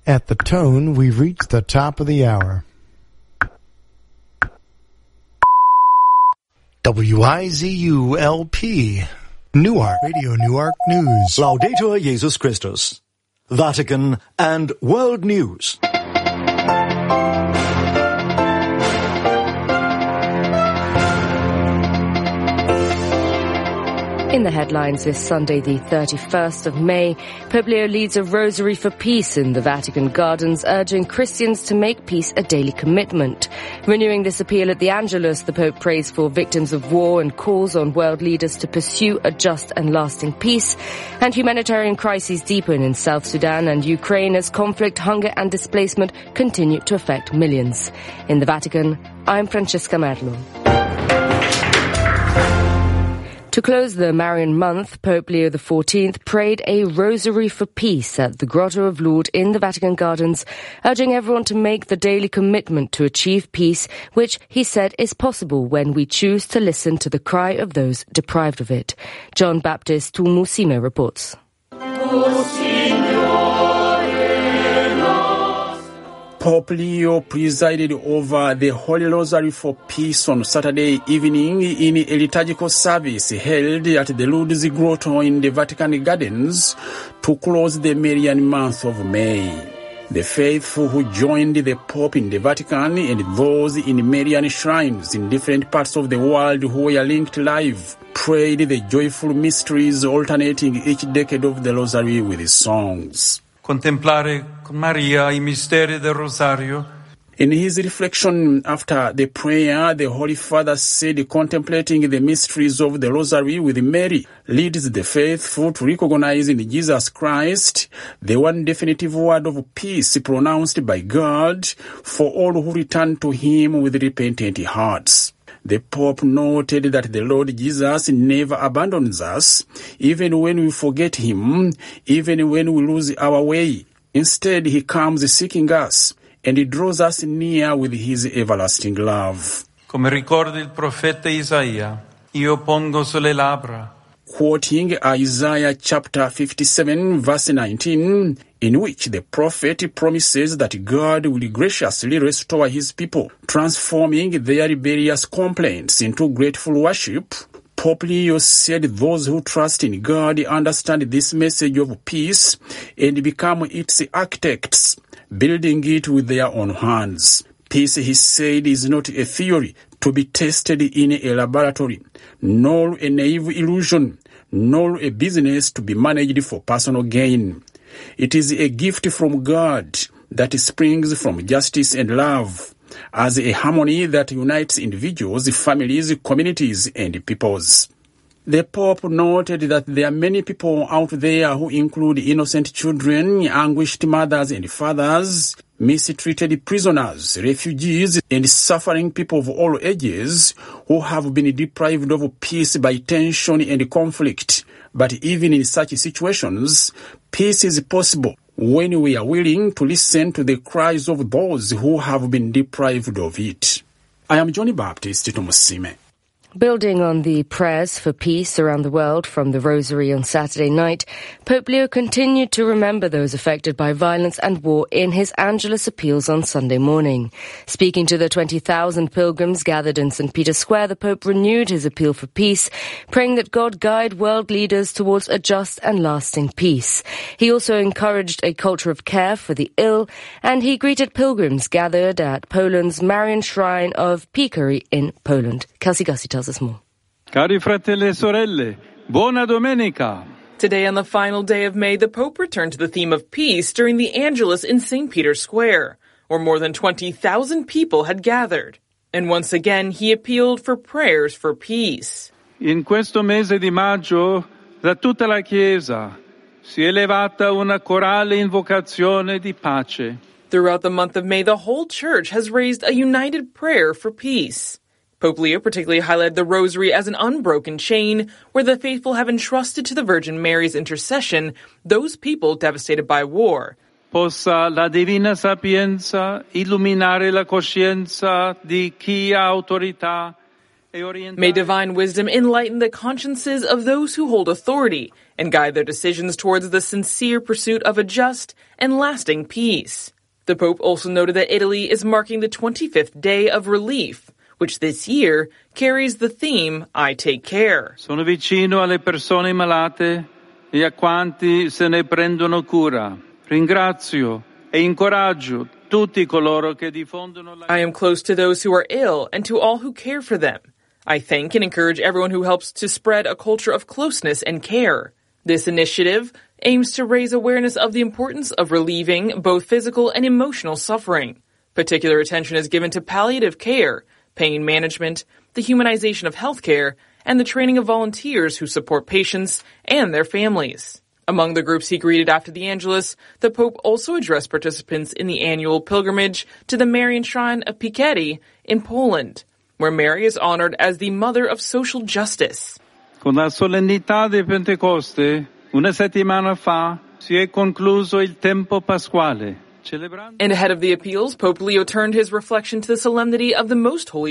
At the tone, we've reached the top of the hour. WIZU-LP, Newark, Radio Newark News. Laudetur Jesus Christus. Vatican and World News. In the headlines this Sunday, the 31st of May, Pope Leo leads a rosary for peace in the Vatican Gardens, urging Christians to make peace a daily commitment. Renewing this appeal at the Angelus, the Pope prays for victims of war and calls on world leaders to pursue a just and lasting peace. And humanitarian crises deepen in South Sudan and Ukraine as conflict, hunger and displacement continue to affect millions. In the Vatican, I'm Francesca Merlo. To close the Marian month, Pope Leo XIV prayed a rosary for peace at the Grotto of Lourdes in the Vatican Gardens, urging everyone to make the daily commitment to achieve peace, which he said is possible when we choose to listen to the cry of those deprived of it. John Baptist Tumusime reports. Pope Leo presided over the Holy Rosary for Peace on Saturday evening in a liturgical service held at the Lourdes Grotto in the Vatican Gardens to close the Marian month of May. The faithful who joined the Pope in the Vatican and those in Marian shrines in different parts of the world who were linked live prayed the joyful mysteries, alternating each decade of the Rosary with songs. Contemplare con Maria I misteri del Rosario. In his reflection after the prayer, the Holy Father said contemplating the mysteries of the Rosary with Mary leads the faithful to recognize in Jesus Christ the one definitive word of peace pronounced by God for all who return to him with repentant hearts. The Pope noted that the Lord Jesus never abandons us, even when we forget him, even when we lose our way. Instead, he comes seeking us, and he draws us near with his everlasting love. Come ricorda il profeta Isaia, io pongo sulle labbra. Quoting Isaiah chapter 57, verse 19, in which the prophet promises that God will graciously restore his people, transforming their rebellious complaints into grateful worship, Pope Leo said those who trust in God understand this message of peace and become its architects, building it with their own hands. Peace, he said, is not a theory to be tested in a laboratory, nor a naive illusion, nor a business to be managed for personal gain. It is a gift from God that springs from justice and love, as a harmony that unites individuals, families, communities, and peoples. The Pope noted that there are many people out there who include innocent children, anguished mothers and fathers, mistreated prisoners, refugees, and suffering people of all ages who have been deprived of peace by tension and conflict. But even in such situations, peace is possible when we are willing to listen to the cries of those who have been deprived of it. I am Johnny Baptist Tumusime. Building on the prayers for peace around the world from the Rosary on Saturday night, Pope Leo continued to remember those affected by violence and war in his Angelus appeals on Sunday morning. Speaking to the 20,000 pilgrims gathered in St. Peter's Square, the Pope renewed his appeal for peace, praying that God guide world leaders towards a just and lasting peace. He also encouraged a culture of care for the ill, and he greeted pilgrims gathered at Poland's Marian Shrine of Piekarze in Poland. Kelsey Gussie tells us more. Cari fratelli e sorelle, buona domenica. Today, on the final day of May, the Pope returned to the theme of peace during the Angelus in St. Peter's Square, where more than 20,000 people had gathered. And once again, he appealed for prayers for peace. In questo mese di maggio, da tutta la Chiesa si è elevata una corale invocazione di pace. Throughout the month of May, the whole Church has raised a united prayer for peace. Pope Leo particularly highlighted the Rosary as an unbroken chain where the faithful have entrusted to the Virgin Mary's intercession those people devastated by war. Possa la divina sapienza illuminare la coscienza di chi ha autorità. May divine wisdom enlighten the consciences of those who hold authority and guide their decisions towards the sincere pursuit of a just and lasting peace. The Pope also noted that Italy is marking the 25th day of relief, which this year carries the theme, I Take Care. Sono vicino alle persone malate e a quanti se ne prendono cura. Ringrazio e incoraggio tutti coloro che diffondono la... I am close to those who are ill and to all who care for them. I thank and encourage everyone who helps to spread a culture of closeness and care. This initiative aims to raise awareness of the importance of relieving both physical and emotional suffering. Particular attention is given to palliative care, pain management, the humanization of healthcare, and the training of volunteers who support patients and their families. Among the groups he greeted after the Angelus, the Pope also addressed participants in the annual pilgrimage to the Marian Shrine of Picardy in Poland, where Mary is honored as the Mother of Social Justice. Con la solennità di Pentecoste, una settimana fa, si è concluso il tempo pasquale. And ahead of the appeals, Pope Leo turned his reflection to the solemnity of the Most Holy